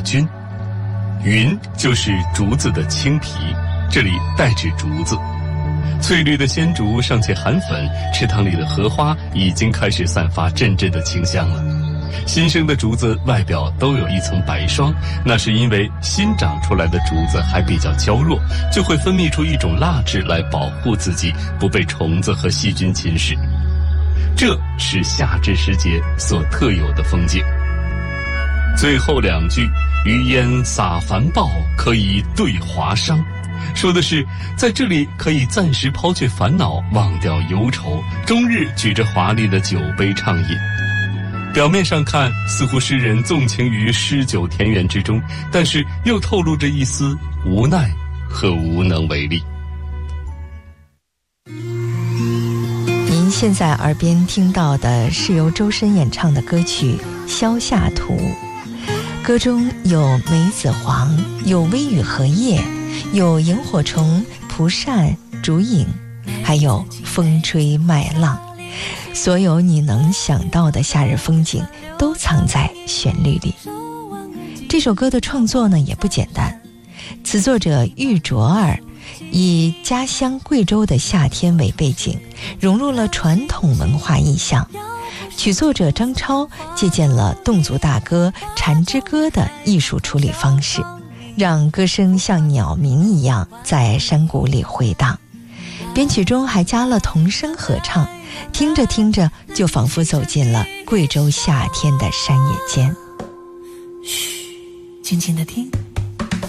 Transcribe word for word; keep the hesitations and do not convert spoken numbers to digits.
菌。云就是竹子的青皮，这里代指竹子。翠绿的鲜竹尚且含粉，池塘里的荷花已经开始散发阵阵的清香了。新生的竹子外表都有一层白霜，那是因为新长出来的竹子还比较娇弱，就会分泌出一种蜡质来保护自己不被虫子和细菌侵蚀。这是夏至时节所特有的风景。最后两句，余烟洒繁暴，可以对华商，说的是在这里可以暂时抛却烦恼，忘掉忧愁，终日举着华丽的酒杯畅饮。表面上看，似乎诗人纵情于诗酒田园之中，但是又透露着一丝无奈和无能为力。 您现在耳边听到的是由周深演唱的歌曲《萧下图》，歌中有梅子黄，有微雨荷叶，有萤火虫、蒲扇、竹影，还有风吹麦浪。所有你能想到的夏日风景都藏在旋律里。这首歌的创作呢也不简单，词作者玉卓儿以家乡贵州的夏天为背景，融入了传统文化意象。曲作者张超借鉴了侗族大歌《蝉之歌》的艺术处理方式，让歌声像鸟鸣一样在山谷里回荡。编曲中还加了童声合唱，听着听着就仿佛走进了贵州夏天的山野间。 嘘，静静地听。